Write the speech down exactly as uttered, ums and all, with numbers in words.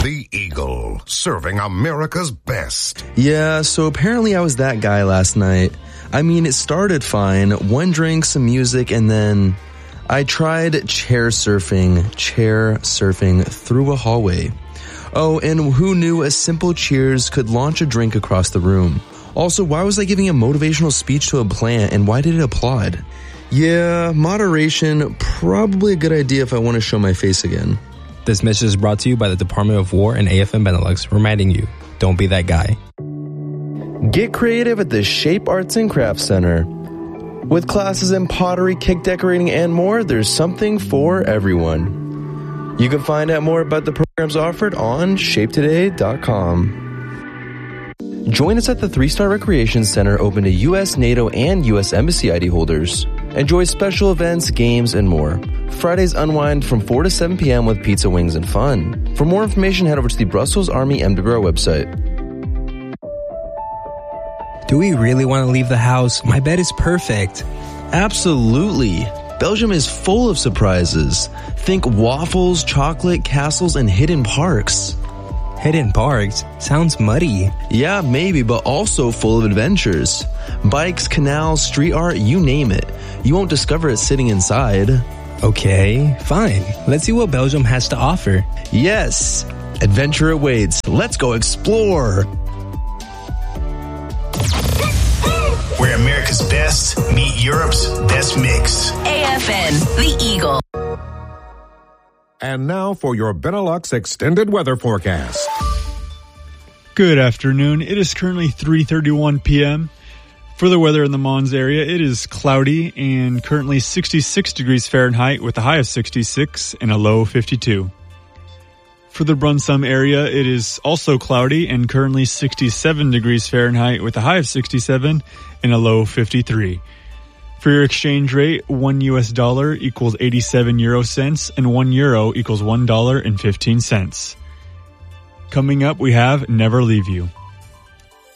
The Eagle, serving America's best. Yeah, so apparently I was that guy last night. I mean, it started fine. One drink, some music, and then I tried chair surfing, chair surfing through a hallway. Oh, and who knew a simple cheers could launch a drink across the room? Also, why was I giving a motivational speech to a plant, and why did it applaud? Yeah, moderation, probably a good idea if I want to show my face again. This message is brought to you by the Department of War and A F M Benelux, reminding you, don't be that guy. Get creative at the Shape Arts and Crafts Center. With classes in pottery, cake decorating, and more, there's something for everyone. You can find out more about the programs offered on shape today dot com. Join us at the three-Star Recreation Center, open to U S, NATO, and U S Embassy I D holders. Enjoy special events, games, and more. Fridays unwind from four to seven p.m. with pizza, wings, and fun. For more information, head over to the Brussels Army M W R website. Do we really want to leave the house? My bed is perfect. Absolutely. Belgium is full of surprises. Think waffles, chocolate, castles, and hidden parks. Hidden parks? Sounds muddy. Yeah, maybe, but also full of adventures. Bikes, canals, street art, you name it. You won't discover it sitting inside. Okay, fine. Let's see what Belgium has to offer. Yes, adventure awaits. Let's go explore. Where America's best meet Europe's best mix. A F N, The Eagle. And now for your Benelux extended weather forecast. Good afternoon. It is currently three thirty-one p.m. For the weather in the Mons area, it is cloudy and currently sixty-six degrees Fahrenheit with a high of sixty-six and a low fifty-two. For the Brunsum area, it is also cloudy and currently sixty-seven degrees Fahrenheit with a high of sixty-seven and a low fifty-three. For your exchange rate, one U S dollar equals eighty-seven euro cents and one euro equals one dollar and fifteen cents. Coming up, we have Never Leave You.